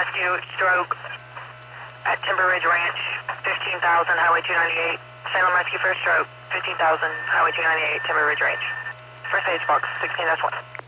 Rescue, stroke at Timber Ridge Ranch, 15,000, Highway 298. Salem Rescue for a stroke, 15,000, Highway 298, Timber Ridge Ranch. First aid box, 16-1.